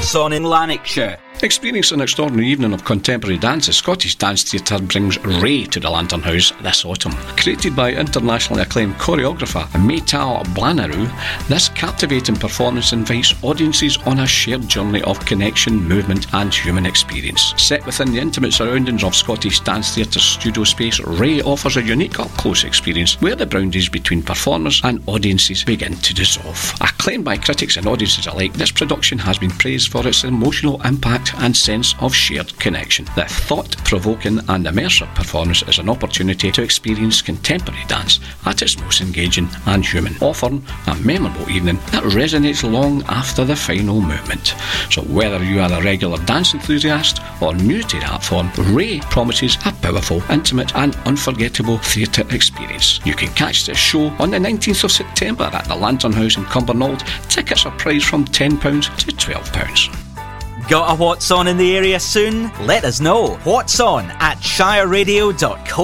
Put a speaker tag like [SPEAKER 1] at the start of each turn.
[SPEAKER 1] What's On in Lanarkshire.
[SPEAKER 2] Experience an extraordinary evening of contemporary dance as Scottish Dance Theatre brings Ray to the Lantern House this autumn. Created by internationally acclaimed choreographer Maytal Blanaru, this captivating performance invites audiences on a shared journey of connection, movement and human experience. Set within the intimate surroundings of Scottish Dance Theatre's studio space, Ray offers a unique up-close experience where the boundaries between performers and audiences begin to dissolve. Acclaimed by critics and audiences alike, this production has been praised for its emotional impact and sense of shared connection. The thought-provoking and immersive performance is an opportunity to experience contemporary dance at its most engaging and human, offering a memorable evening that resonates long after the final movement. So whether you are a regular dance enthusiast or new to the art form, Ray promises a powerful, intimate and unforgettable theatre experience. You can catch this show on the 19th of September at the Lantern House in Cumbernauld. Tickets are priced from £10 to £12.
[SPEAKER 1] Got a What's On in the area soon? Let us know. What's On at shireradio.co.uk.